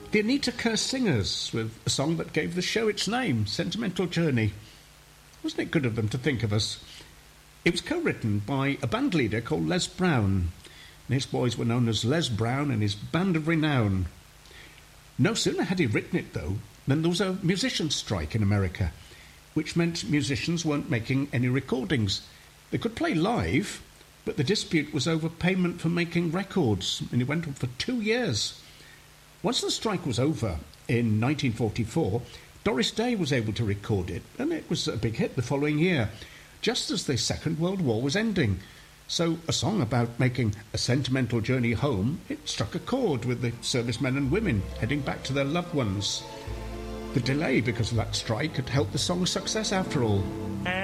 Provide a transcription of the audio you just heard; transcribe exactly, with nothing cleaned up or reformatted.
The Anita Kerr Singers, with a song that gave the show its name, Sentimental Journey. Wasn't it good of them to think of us? It was co-written by a band leader called Les Brown. And his boys were known as Les Brown and his Band of Renown. No sooner had he written it, though, than there was a musicians' strike in America, which meant musicians weren't making any recordings. They could play live, but the dispute was over payment for making records, and it went on for two years. Once the strike was over, in nineteen forty-four, Doris Day was able to record it, and it was a big hit the following year, just as the Second World War was ending. So a song about making a sentimental journey home, it struck a chord with the servicemen and women heading back to their loved ones. The delay because of that strike had helped the song's success after all.